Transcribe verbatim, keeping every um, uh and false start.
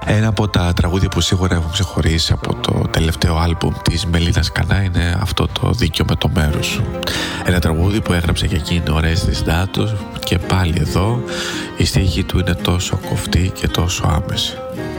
Ένα από τα τραγούδια που σίγουρα έχουν ξεχωρίσει από το τελευταίο άλμπουμ της Μελίνας Κανά είναι αυτό το «Δίκιο με το μέρος σου». Ένα τραγούδι που έγραψε και εκείνη ο Ρέστης Ντάτος και πάλι εδώ η στίχη του είναι τόσο κοφτή και τόσο άμεση.